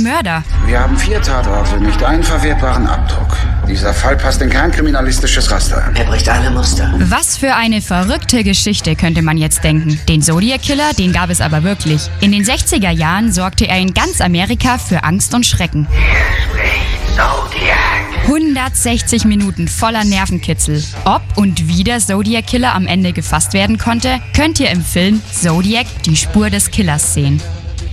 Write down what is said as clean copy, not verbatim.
Mörder? Wir haben 4 Tatorte, nicht einen verwertbaren Abdruck. Dieser Fall passt in kein kriminalistisches Raster. Er bricht alle Muster. Was für eine verrückte Geschichte, könnte man jetzt denken. Den Zodiac Killer, den gab es aber wirklich. In den 60er Jahren sorgte er in ganz Amerika für Angst und Schrecken. Hier spricht Zodiac. 160 Minuten voller Nervenkitzel. Ob und wie der Zodiac Killer am Ende gefasst werden konnte, könnt ihr im Film Zodiac, die Spur des Killers sehen.